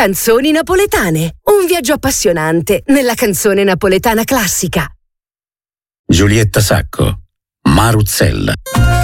Canzoni napoletane. Un viaggio appassionante nella canzone napoletana classica. Giulietta Sacco, Maruzzella.